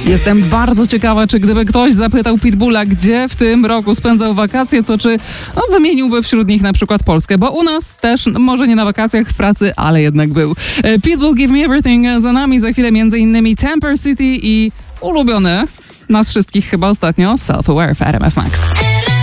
Jestem bardzo ciekawa, czy gdyby ktoś zapytał Pitbulla, gdzie w tym roku spędzał wakacje, to czy wymieniłby wśród nich na przykład Polskę, bo u nas też, może nie na wakacjach, w pracy, ale jednak był. Pitbull, Give Me Everything za nami, za chwilę m.in. Temper City i ulubione nas wszystkich chyba ostatnio Self-Aware w RMF Max.